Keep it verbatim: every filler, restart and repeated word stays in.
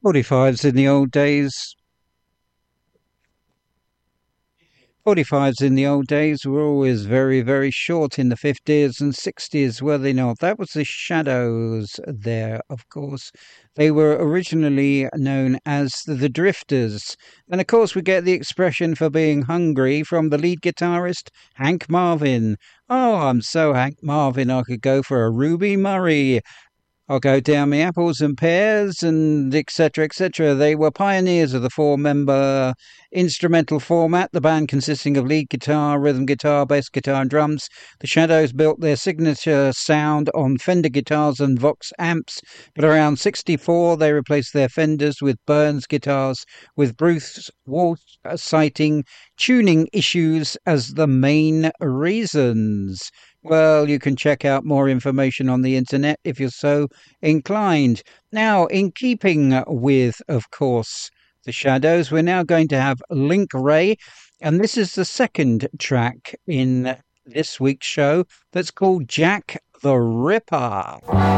forty-fives in the old days. forty-fives in the old days were always very, very short in the fifties and sixties, were they not? That was the Shadows there, of course. They were originally known as the Drifters. And of course, we get the expression for being hungry from the lead guitarist, Hank Marvin. Oh, I'm so Hank Marvin, I could go for a Ruby Murray. I'll go down my apples and pears and et cetera, et cetera. They were pioneers of the four-member instrumental format, the band consisting of lead guitar, rhythm guitar, bass guitar and drums. The Shadows built their signature sound on Fender guitars and Vox amps, but around sixty-four they replaced their Fenders with Burns guitars, with Bruce Walsh citing tuning issues as the main reasons. Well, you can check out more information on the internet if you're so inclined. Now, in keeping with, of course, the Shadows, we're now going to have Link Wray, and this is the second track in this week's show that's called Jack the Ripper.